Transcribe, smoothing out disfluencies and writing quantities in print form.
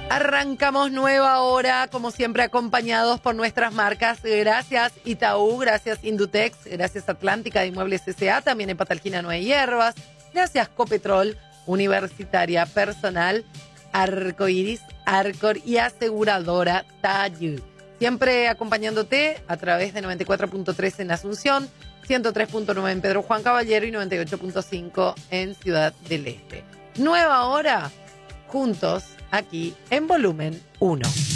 Arrancamos nueva hora, como siempre acompañados por nuestras marcas. Gracias Itaú, gracias Indutex, gracias Atlántica de Inmuebles S.A., también en Patalquina no hay hierbas. Gracias Copetrol, Universitaria Personal, Arcoiris, Arcor y Aseguradora Tayud. Siempre acompañándote a través de 94.3 en Asunción, 103.9 en Pedro Juan Caballero y 98.5 en Ciudad del Este. Nueva hora, juntos, aquí en Volumen 1.